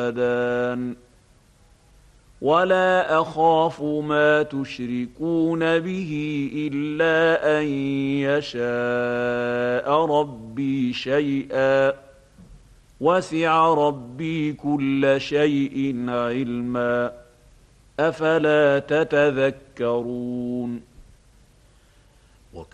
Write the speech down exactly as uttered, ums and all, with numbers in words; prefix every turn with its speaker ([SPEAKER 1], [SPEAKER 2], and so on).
[SPEAKER 1] هدان ولا أخاف ما تشركون به إلا أن يشاء ربي شيئا وسع ربي كل شيء علما أفلا تتذكرون